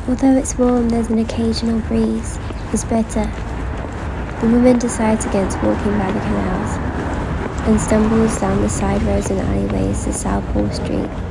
Although it's warm, there's an occasional breeze. It's bitter. The woman decides against walking by the canals and stumbles down the side roads and alleyways to Southall Street.